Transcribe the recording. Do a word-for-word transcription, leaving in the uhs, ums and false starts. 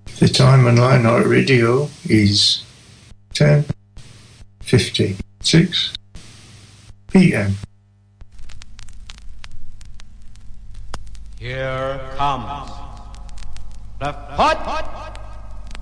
The time on Light Night Radio is ten fifty-six p m. Here comes the hot